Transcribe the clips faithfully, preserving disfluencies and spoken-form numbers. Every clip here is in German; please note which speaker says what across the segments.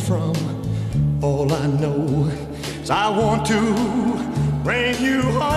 Speaker 1: from. All I know is I want to bring you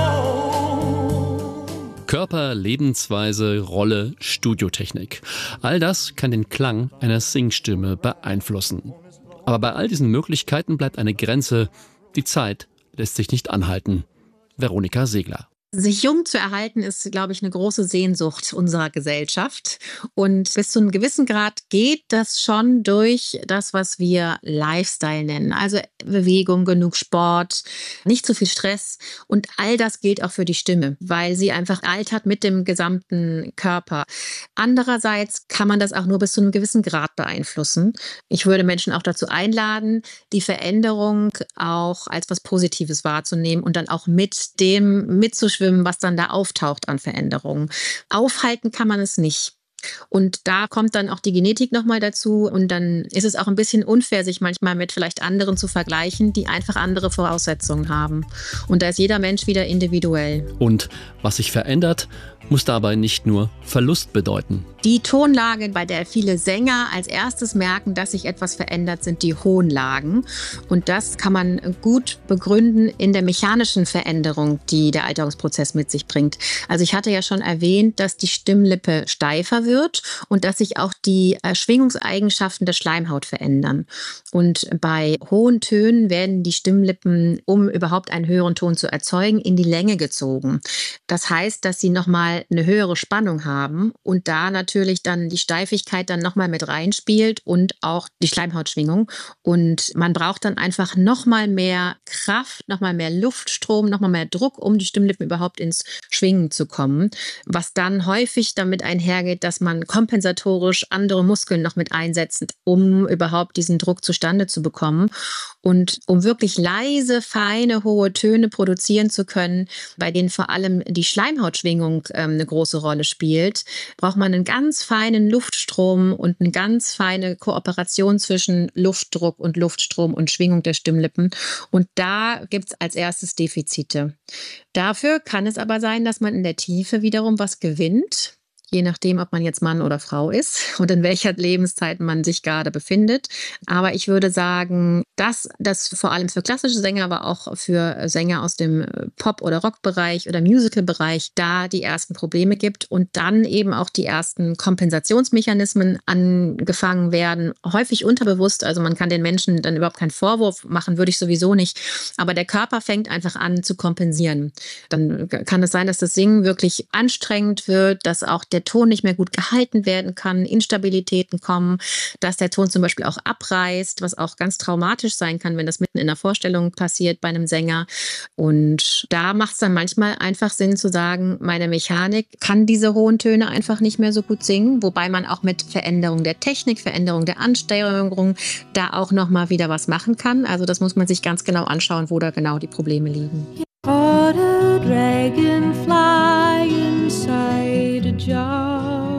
Speaker 1: home.
Speaker 2: Körper, Lebensweise, Rolle, Studiotechnik. All das kann den Klang einer Singstimme beeinflussen. Aber bei all diesen Möglichkeiten bleibt eine Grenze. Die Zeit lässt sich nicht anhalten. Veronika Segler.
Speaker 3: Sich jung zu erhalten, ist, glaube ich, eine große Sehnsucht unserer Gesellschaft. Und bis zu einem gewissen Grad geht das schon durch das, was wir Lifestyle nennen. Also Bewegung, genug Sport, nicht zu viel Stress. Und all das gilt auch für die Stimme, weil sie einfach altert mit dem gesamten Körper. Andererseits kann man das auch nur bis zu einem gewissen Grad beeinflussen. Ich würde Menschen auch dazu einladen, die Veränderung auch als was Positives wahrzunehmen und dann auch mit dem mitzuschwimmen, was dann da auftaucht an Veränderungen. Aufhalten kann man es nicht. Und da kommt dann auch die Genetik nochmal dazu. Und dann ist es auch ein bisschen unfair, sich manchmal mit vielleicht anderen zu vergleichen, die einfach andere Voraussetzungen haben. Und da ist jeder Mensch wieder individuell.
Speaker 2: Und was sich verändert, muss dabei nicht nur Verlust bedeuten.
Speaker 3: Die Tonlage, bei der viele Sänger als erstes merken, dass sich etwas verändert, sind die hohen Lagen. Und das kann man gut begründen in der mechanischen Veränderung, die der Alterungsprozess mit sich bringt. Also ich hatte ja schon erwähnt, dass die Stimmlippe steifer wird und dass sich auch die Schwingungseigenschaften der Schleimhaut verändern. Und bei hohen Tönen werden die Stimmlippen, um überhaupt einen höheren Ton zu erzeugen, in die Länge gezogen. Das heißt, dass sie nochmal eine höhere Spannung haben und da natürlich dann die Steifigkeit dann nochmal mit reinspielt und auch die Schleimhautschwingung. Und man braucht dann einfach nochmal mehr Kraft, nochmal mehr Luftstrom, nochmal mehr Druck, um die Stimmlippen überhaupt ins Schwingen zu kommen. Was dann häufig damit einhergeht, dass man kompensatorisch andere Muskeln noch mit einsetzt, um überhaupt diesen Druck zustande zu bekommen. Und um wirklich leise, feine, hohe Töne produzieren zu können, bei denen vor allem die Schleimhautschwingung ähm, eine große Rolle spielt, braucht man einen ganz feinen Luftstrom und eine ganz feine Kooperation zwischen Luftdruck und Luftstrom und Schwingung der Stimmlippen. Und da gibt es als erstes Defizite. Dafür kann es aber sein, dass man in der Tiefe wiederum was gewinnt. Je nachdem, ob man jetzt Mann oder Frau ist und in welcher Lebenszeit man sich gerade befindet. Aber ich würde sagen, dass das vor allem für klassische Sänger, aber auch für Sänger aus dem Pop- oder Rockbereich oder Musical-Bereich da die ersten Probleme gibt und dann eben auch die ersten Kompensationsmechanismen angefangen werden, häufig unterbewusst. Also man kann den Menschen dann überhaupt keinen Vorwurf machen, würde ich sowieso nicht. Aber der Körper fängt einfach an zu kompensieren. Dann kann es sein, dass das Singen wirklich anstrengend wird, dass auch der der Ton nicht mehr gut gehalten werden kann, Instabilitäten kommen, dass der Ton zum Beispiel auch abreißt, was auch ganz traumatisch sein kann, wenn das mitten in der Vorstellung passiert bei einem Sänger. Und da macht es dann manchmal einfach Sinn zu sagen, meine Mechanik kann diese hohen Töne einfach nicht mehr so gut singen, wobei man auch mit Veränderung der Technik, Veränderung der Ansteuerung da auch nochmal wieder was machen kann. Also das muss man sich ganz genau anschauen, wo da genau die Probleme liegen.
Speaker 4: Caught a dragonfly inside a jar.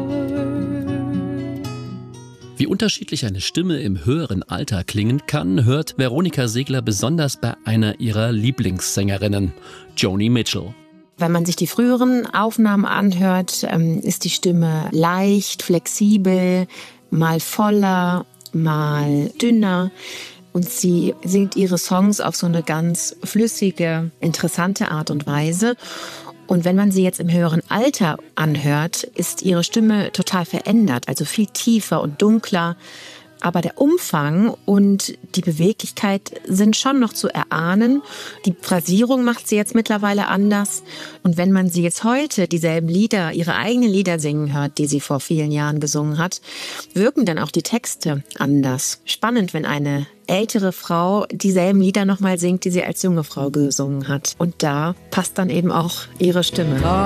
Speaker 2: Wie unterschiedlich eine Stimme im höheren Alter klingen kann, hört Veronika Segler besonders bei einer ihrer Lieblingssängerinnen, Joni Mitchell.
Speaker 3: Wenn man sich die früheren Aufnahmen anhört, ist die Stimme leicht, flexibel, mal voller, mal dünner. Und sie singt ihre Songs auf so eine ganz flüssige, interessante Art und Weise. Und wenn man sie jetzt im höheren Alter anhört, ist ihre Stimme total verändert, also viel tiefer und dunkler. Aber der Umfang und die Beweglichkeit sind schon noch zu erahnen. Die Phrasierung macht sie jetzt mittlerweile anders. Und wenn man sie jetzt heute dieselben Lieder, ihre eigenen Lieder singen hört, die sie vor vielen Jahren gesungen hat, wirken dann auch die Texte anders. Spannend, wenn eine ältere Frau dieselben Lieder nochmal singt, die sie als junge Frau gesungen hat. Und da passt dann eben auch ihre Stimme.